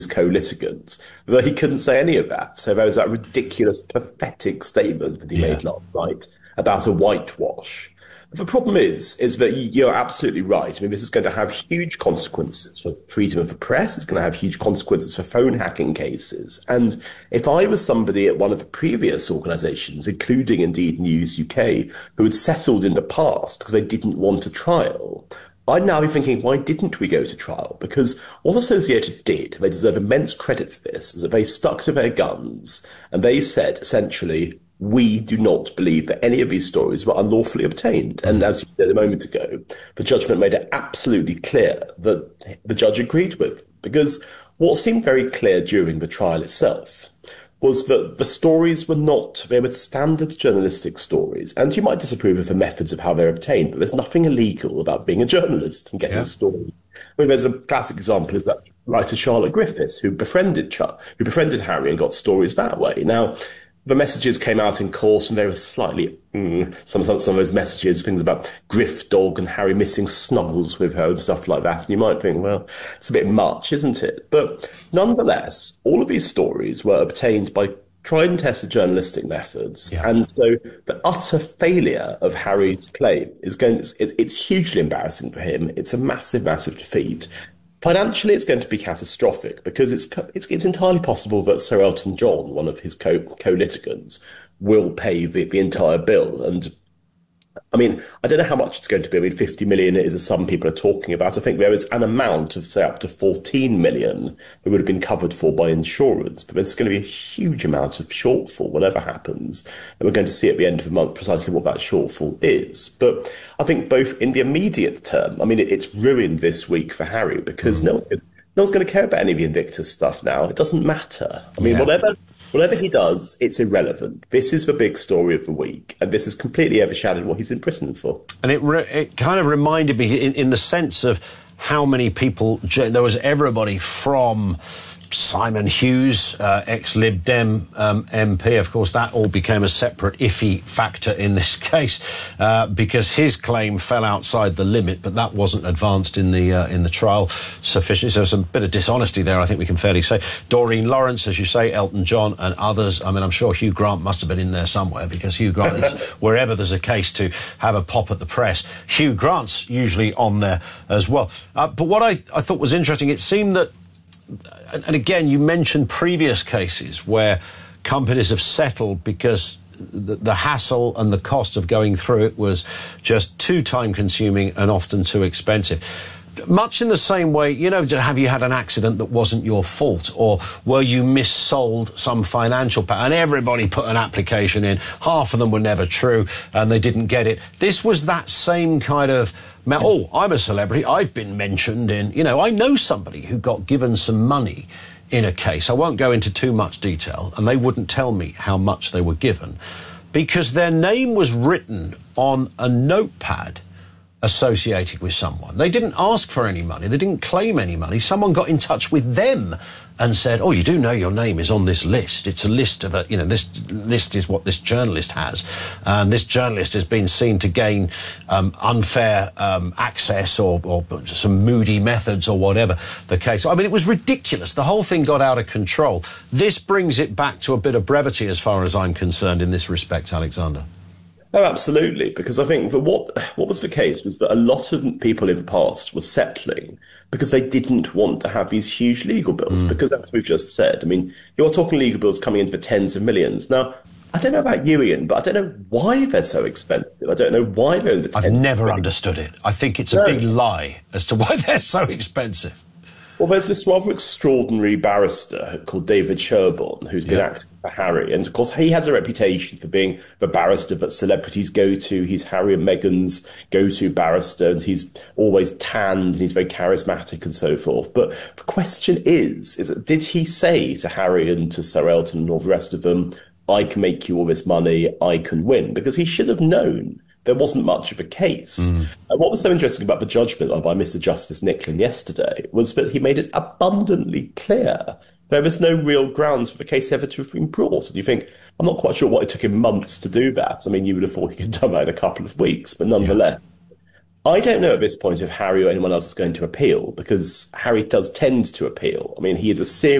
co-litigants, but he couldn't say any of that. So there was that ridiculous, pathetic statement that he made last night about a whitewash. The problem is that you're absolutely right. I mean, this is going to have huge consequences for freedom of the press. It's going to have huge consequences for phone hacking cases. And if I was somebody at one of the previous organisations, including indeed News UK, who had settled in the past because they didn't want a trial, I'd now be thinking, why didn't we go to trial? Because what Associated did, they deserve immense credit for this, is that they stuck to their guns and they said, essentially, we do not believe that any of these stories were unlawfully obtained. And as you said a moment ago, the judgment made it absolutely clear that the judge agreed with. Because what seemed very clear during the trial itself was that the stories they were standard journalistic stories. And you might disapprove of the methods of how they're obtained, but there's nothing illegal about being a journalist and getting a story. I mean, there's a classic example is that writer Charlotte Griffiths, who befriended Harry and got stories that way. Now, the messages came out in court and they were slightly, some of those messages, things about Griff Dog and Harry missing snuggles with her and stuff like that. And you might think, well, it's a bit much, isn't it? But nonetheless, all of these stories were obtained by tried and tested journalistic methods. Yeah. And so the utter failure of Harry's claim it's hugely embarrassing for him. It's a massive, massive defeat. Financially, it's going to be catastrophic because it's entirely possible that Sir Elton John, one of his co-litigants, will pay the entire bill. And I mean, I don't know how much it's going to be. I mean, 50 million is as some people are talking about. I think there is an amount of, say, up to 14 million that would have been covered for by insurance. But there's going to be a huge amount of shortfall, whatever happens. And we're going to see at the end of the month precisely what that shortfall is. But I think both in the immediate term, I mean, it's ruined this week for Harry because no one's going to care about any of the Invictus stuff now. It doesn't matter. I mean, Whatever he does, it's irrelevant. This is the big story of the week, and this has completely overshadowed what he's in prison for. And it kind of reminded me, in the sense of how many people, there was everybody from Simon Hughes, ex-Lib Dem MP. Of course, that all became a separate iffy factor in this case because his claim fell outside the limit, but that wasn't advanced in the trial sufficiently. So some bit of dishonesty there, I think we can fairly say. Doreen Lawrence, as you say, Elton John and others. I mean, I'm sure Hugh Grant must have been in there somewhere because Hugh Grant is, wherever there's a case to have a pop at the press, Hugh Grant's usually on there as well. But what I thought was interesting, it seemed that, and again, you mentioned previous cases where companies have settled because the hassle and the cost of going through it was just too time-consuming and often too expensive. Much in the same way, have you had an accident that wasn't your fault, or were you missold some financial and everybody put an application in, half of them were never true and they didn't get it. This was that same kind of, I'm a celebrity, I've been mentioned in, I know somebody who got given some money in a case. I won't go into too much detail, and they wouldn't tell me how much they were given because their name was written on a notepad associated with someone. They didn't ask for any money. They didn't claim any money. Someone got in touch with them and said, you do know your name is on this list. It's a list of, this list is what this journalist has. And this journalist has been seen to gain unfair access or some moody methods or whatever the case. I mean, it was ridiculous. The whole thing got out of control. This brings it back to a bit of brevity as far as I'm concerned in this respect, Alexander. Oh, absolutely, because I think that what was the case was that a lot of people in the past were settling because they didn't want to have these huge legal bills, because as we've just said, I mean, you're talking legal bills coming in for tens of millions. Now, I don't know about you, Ian, but I don't know why they're so expensive. I don't know why they're in the tens. I've never understood it. I think it's a big lie as to why they're so expensive. Well, there's this rather extraordinary barrister called David Sherborne who's been acting for Harry. And, of course, he has a reputation for being the barrister that celebrities go to. He's Harry and Meghan's go-to barrister, and he's always tanned, and he's very charismatic and so forth. But the question is did he say to Harry and to Sir Elton and all the rest of them, I can make you all this money, I can win? Because he should have known there wasn't much of a case. And what was so interesting about the judgment by Mr. Justice Nicklin yesterday was that he made it abundantly clear there was no real grounds for the case ever to have been brought. And you think, I'm not quite sure why it took him months to do that. I mean, you would have thought he could have done that in a couple of weeks, but nonetheless. I don't know at this point if Harry or anyone else is going to appeal, because Harry does tend to appeal. I mean, he is a serious